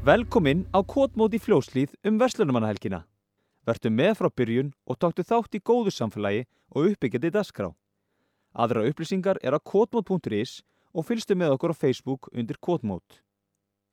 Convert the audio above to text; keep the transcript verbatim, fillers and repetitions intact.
Velkomin á Kotmót í Fljótshlíð um verslunarmannahelgina. Vertu með frá byrjun og taktu þátt í góðu samfélagi og uppbyggjandi dagskrá. Aðrar upplýsingar er á kotmót punktur is og fylgstu með okkur á Facebook undir Kotmót.